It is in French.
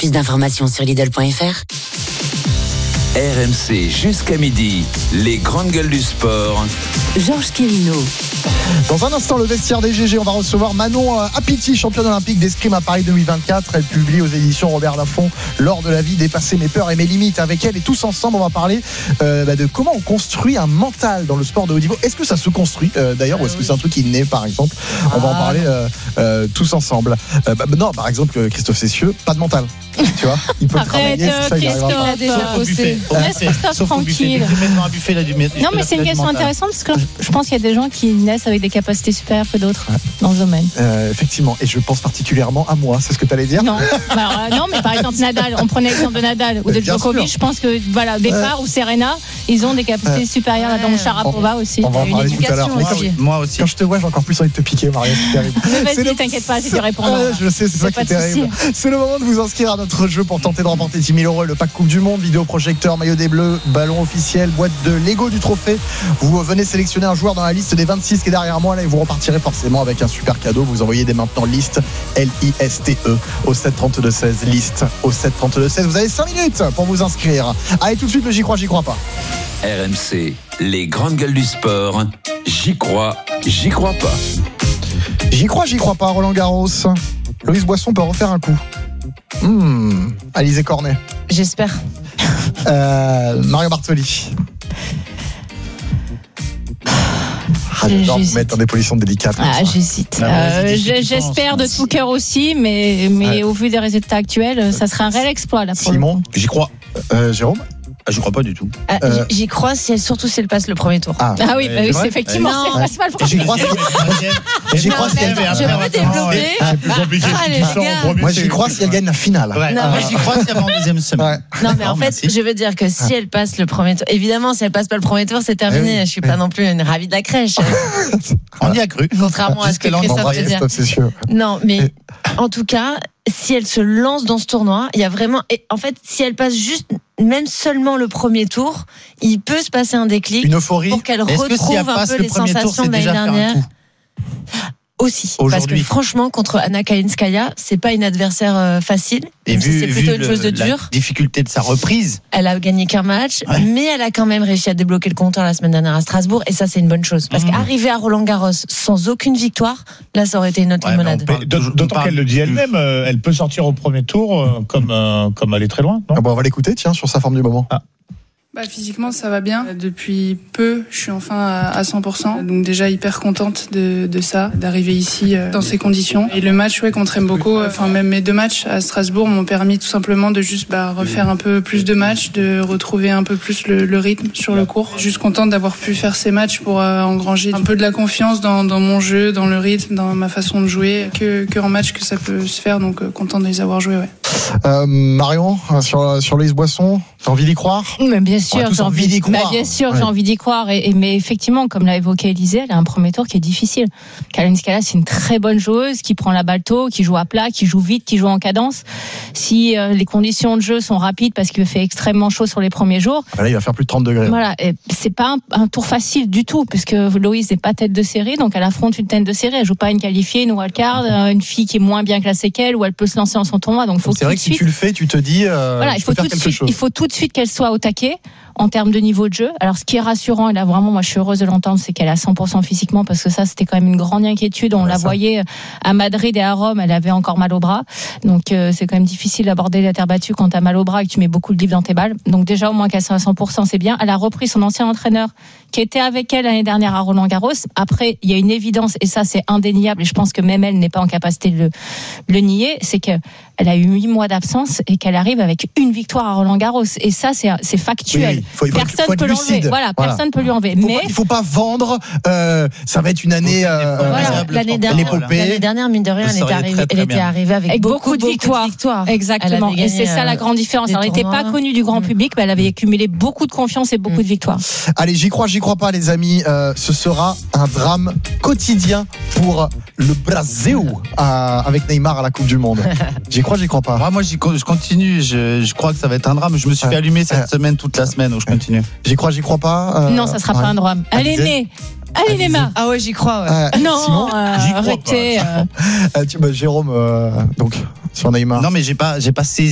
Plus d'informations sur Lidl.fr. RMC jusqu'à midi, les grandes gueules du sport. Georges Quirino. Dans un instant, le vestiaire des GG, on va recevoir Manon Apiti, championne olympique d'escrime à Paris 2024. Elle publie aux éditions Robert Laffont Lors de la vie, dépasser mes peurs et mes limites. Avec elle et tous ensemble, on va parler de comment on construit un mental dans le sport de haut niveau. Est-ce que ça se construit d'ailleurs ou est-ce que c'est un truc qui naît par exemple? On va en parler tous ensemble. Non, par exemple, Christophe Cessieux, pas de mental. Tu vois, il peut travailler, c'est ça, il arrivera pas. Il a déjà bossé. Laisse Christophe tranquille. Non, mais c'est une question intéressante parce que je pense qu'il y a des gens qui naissent avec des capacités supérieures que d'autres dans ce domaine. Effectivement, et je pense particulièrement à moi, c'est ce que tu allais dire? Non, non, mais par exemple Nadal, on prenait l'exemple de Nadal ou de Djokovic, je pense que voilà, Départ ou Serena, ils ont des capacités supérieures là, donc Sharapova aussi. On va en parler tout à l'heure. Moi aussi. Quand je te vois, j'ai encore plus envie de te piquer, Maria, c'est terrible. Mais vas-y, t'inquiète pas, c'est du répondant. Je sais, c'est ça qui est terrible. C'est le moment de vous inscrire à notre jeu pour tenter de remporter 10 000 € et le pack Coupe du Monde, vidéoprojecteur, maillot des Bleus, ballon officiel, boîte de Lego du trophée. Vous venez sélectionner un joueur dans la liste des 26 qui est derrière moi là et vous repartirez forcément avec un super cadeau. Vous envoyez dès maintenant liste L-I-S-T-E au 732-16, liste au 732-16. Vous avez 5 minutes pour vous inscrire. Allez, tout de suite le J'y crois pas. RMC, les grandes gueules du sport. J'y crois pas. J'y crois pas, Roland Garros. Loïs Boisson peut refaire un coup. Alizé Cornet. J'espère. Mario Bartoli. J'adore vous mettre dans des positions délicates. J'hésite. J'espère de tout cœur aussi, mais au vu des résultats actuels, ça serait un réel exploit là. Simon, j'y crois. Jérôme. Je crois pas du tout. J'y crois, surtout si elle passe le premier tour. Ah oui, c'est effectivement, si elle passe pas le premier tour. J'y crois si elle Je peux développer. C'est plus compliqué. Moi, j'y crois si elle gagne la finale. Moi, j'y crois si elle va en deuxième semaine. Non, mais en fait, je veux dire que si elle passe le premier tour, évidemment, si elle passe pas le premier tour, c'est terminé. Je suis pas non plus une ravie de la crèche. On y a cru. Contrairement à ce que Christophe veut dire. Non, mais en tout cas, si elle se lance dans ce tournoi, il y a vraiment. Et en fait, si elle passe juste, même seulement le premier tour, il peut se passer un déclic. Une euphorie. Pour qu'elle retrouve un peu les sensations de l'année dernière. Aussi, parce que franchement, contre Anna Kalinskaya, c'est pas une adversaire facile. Et c'est plutôt une chose de la dure. Difficulté de sa reprise. Elle a gagné qu'un match, mais elle a quand même réussi à débloquer le compteur la semaine dernière à Strasbourg, et ça, c'est une bonne chose. Parce qu'arriver à Roland-Garros sans aucune victoire, là, ça aurait été une autre limonade. D'autant qu'elle le dit elle-même, elle peut sortir au premier tour comme aller très loin. Non on va l'écouter, tiens, sur sa forme du moment. Physiquement, ça va bien. Depuis peu, je suis enfin à 100%. Donc déjà hyper contente de ça, d'arriver ici dans ces conditions. Et le match contre Mboko, même mes 2 matchs à Strasbourg m'ont permis tout simplement de juste refaire un peu plus de matchs, de retrouver un peu plus le rythme sur le court. Juste contente d'avoir pu faire ces matchs pour engranger un peu de la confiance dans mon jeu, dans le rythme, dans ma façon de jouer. Que en match que ça peut se faire, donc contente de les avoir joués, Marion, sur Loïs Boisson, t'as envie d'y croire? Mais bien sûr, j'ai envie d'y croire. Bien sûr, j'ai envie d'y croire. Mais effectivement, comme l'a évoqué Élisée, elle a un premier tour qui est difficile. Kalinskaya, c'est une très bonne joueuse qui prend la balle tôt, qui joue à plat, qui joue vite, qui joue en cadence. Si les conditions de jeu sont rapides parce qu'il fait extrêmement chaud sur les premiers jours. Là, il va faire plus de 30 degrés. Voilà, et c'est pas un tour facile du tout, puisque Loïs n'est pas tête de série, donc elle affronte une tête de série. Elle joue pas une qualifiée, une wildcard, une fille qui est moins bien classée qu'elle, où elle peut se lancer en son tournoi. Donc, c'est vrai que si tu le fais, tu te dis, voilà, il faut tout de suite qu'elle soit au taquet en termes de niveau de jeu. Alors, ce qui est rassurant, et là vraiment, moi, je suis heureuse de l'entendre, c'est qu'elle est à 100% physiquement, parce que ça, c'était quand même une grande inquiétude. On la voyait à Madrid et à Rome, elle avait encore mal au bras. Donc, c'est quand même difficile d'aborder la terre battue quand t'as mal au bras et que tu mets beaucoup de livres dans tes balles. Donc, déjà, au moins qu'elle soit à 100%, c'est bien. Elle a repris son ancien entraîneur qui était avec elle l'année dernière à Roland-Garros. Après, il y a une évidence, et ça, c'est indéniable, et je pense que même elle n'est pas en capacité de le nier, c'est qu'elle a eu 8 mois d'absence et qu'elle arrive avec une victoire à Roland-Garros. Et ça, c'est factuel. Personne peut l'enlever. Personne peut lui enlever. Mais il faut pas vendre. Ça va être une année. L'année dernière, mine de rien, elle était arrivée avec beaucoup de victoires. Exactement. Et c'est ça la grande différence. Elle n'était pas connue du grand public, mais elle avait accumulé beaucoup de confiance et beaucoup de victoires. Allez, j'y crois pas, les amis. Ce sera un drame quotidien pour le Brasil avec Neymar à la Coupe du Monde. J'y crois pas. Moi, je continue. Je crois que ça va être un drame. Je me suis fait allumer cette semaine, toute la semaine, où je continue. J'y crois pas. Non, ça sera pas un drame. Allez, Neymar. Ah ouais, j'y crois. Non, arrêtez. Jérôme, donc sur Neymar. Non, mais j'ai pas saisi.